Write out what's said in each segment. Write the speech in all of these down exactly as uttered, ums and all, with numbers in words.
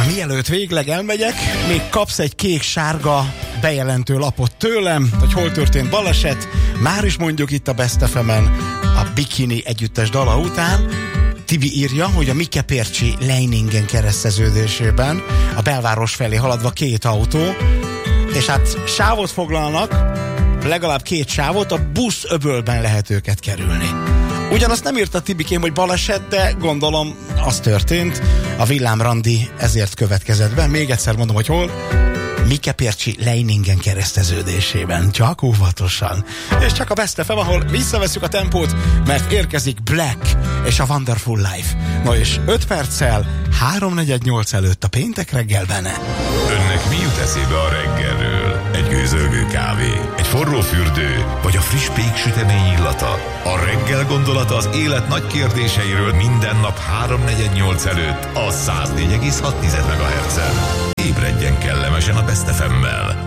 Mielőtt végleg elmegyek, még kapsz egy kék-sárga bejelentő lapot tőlem, hogy hol történt baleset. Már is mondjuk itt a Best ef emen a Bikini együttes dala után. Tibi írja, hogy a Mikepércsi Leiningen kereszteződésében a belváros felé haladva két autó, és hát sávot foglalnak, legalább két sávot, a busz öbölben lehet őket kerülni. Ugyanazt nem írta Tibikém, hogy baleset, de gondolom az történt. A villámrandi ezért következett be. Még egyszer mondom, hogy hol. Mikepércsi Leiningen kereszteződésében. Csak óvatosan. És csak a Best ef em, ahol visszaveszünk a tempót, mert érkezik Black és a Wonderful Life. No és öt perccel háromnegyednyolc előtt a péntek reggelben. Önnek mi jut eszébe a reggelről? Egy gőzölgő kávé, egy forró fürdő, vagy a friss péksütemény illata? A reggel gondolata az élet nagy kérdéseiről minden nap háromnegyednyolc előtt a száz négy egész hat megahertzen. Ébredjen kellemesen a Best ef emmel.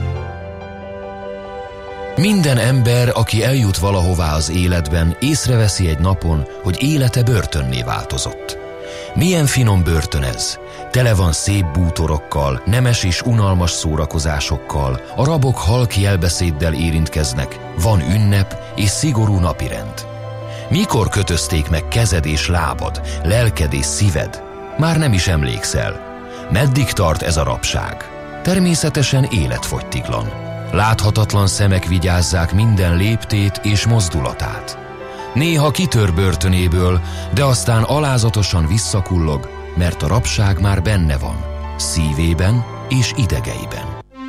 Minden ember, aki eljut valahová az életben, észreveszi egy napon, hogy élete börtönné változott. Milyen finom börtön ez? Tele van szép bútorokkal, nemes és unalmas szórakozásokkal, a rabok halk jelbeszéddel érintkeznek, van ünnep és szigorú napirend. Mikor kötözték meg kezed és lábad, lelked és szíved? Már nem is emlékszel. Meddig tart ez a rabság? Természetesen életfogytiglan. Láthatatlan szemek vigyázzák minden léptét és mozdulatát. Néha kitör börtönéből, de aztán alázatosan visszakullog, mert a rabság már benne van, szívében és idegeiben.